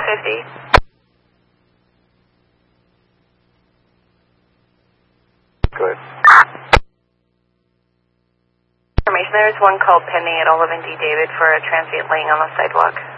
150. Good. Information, there is one call pending at 11D David for a transient laying on the sidewalk.